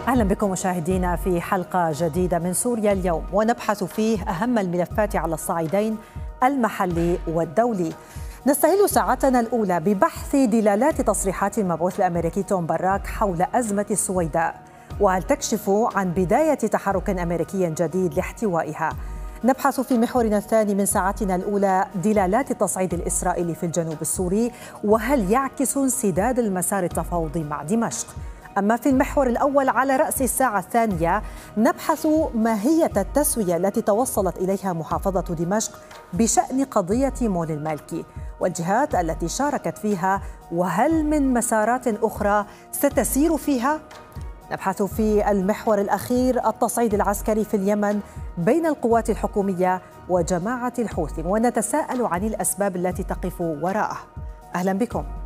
أهلا بكم مشاهدينا في حلقة جديدة من سوريا اليوم، ونبحث فيه أهم الملفات على الصعيدين المحلي والدولي. نستهل ساعتنا الأولى ببحث دلالات تصريحات المبعوث الأمريكي توم باراك حول أزمة السويداء، وهل تكشف عن بداية تحرك أمريكي جديد لاحتوائها. نبحث في محورنا الثاني من ساعتنا الأولى دلالات التصعيد الإسرائيلي في الجنوب السوري، وهل يعكس انسداد المسار التفاوضي مع دمشق. أما في المحور الأول على رأس الساعة الثانية نبحث ماهية التسوية التي توصلت إليها محافظة دمشق بشأن قضية مول المالكي والجهات التي شاركت فيها، وهل من مسارات أخرى ستسير فيها؟ نبحث في المحور الأخير التصعيد العسكري في اليمن بين القوات الحكومية وجماعة الحوثي، ونتساءل عن الأسباب التي تقف وراءه. أهلا بكم.